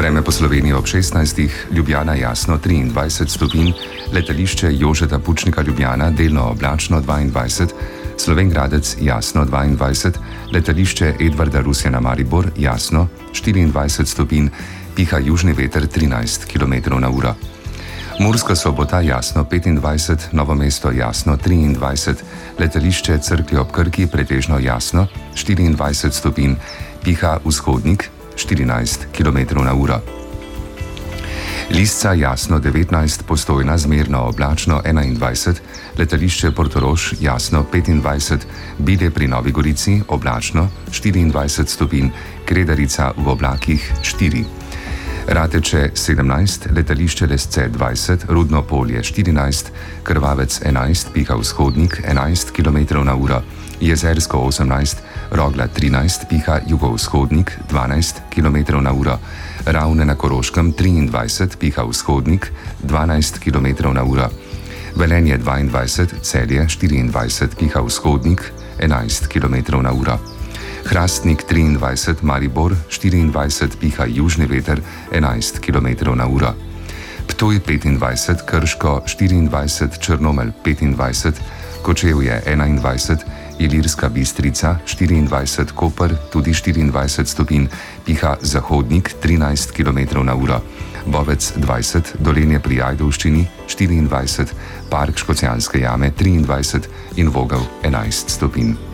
Vreme po Sloveniji ob 16. Ljubljana jasno 23 stopinj, letališče Jožeta Pučnika Ljubljana delno oblačno 22, Slovenj Gradec jasno 22, letališče Edvarda Rusjana Maribor jasno 24 stopinj, piha južni veter 13 km/h. Murska Sobota jasno 25, Novo mesto jasno 23, letališče Cerklje ob Krki pretežno jasno 24 stopinj, piha vzhodnik 14 km/h. Lisca jasno 19, Postojna zmerno oblačno 21, letališče Portorož jasno 25, Bilje pri Novi Gorici oblačno 24 stopinj, Kredarica v oblakih 4. Rateče 17, letališče Lesce 20, Rudno Polje 14, Krvavec 11, piha vzhodnik 11 km/h, Jezersko 18, Rogla 13, piha jugovzhodnik 12 km/h, Ravne na Koroškem 23, piha vzhodnik 12 km/h, Velenje 22, Celje 24, piha vzhodnik 11 km/h. Hrastnik 23, Maribor 24, piha južni veter 11 km/h. Ptuj 25, Krško 24, Črnomelj 25, Kočevje 21, Ilirska Bistrica 24, Koper tudi 24 stopinj, piha zahodnik 13 km/h. Bovec 20, Dolenje pri Ajdovščini 24, Park Škocjanske jame 23 in Vogel 11 stopinj.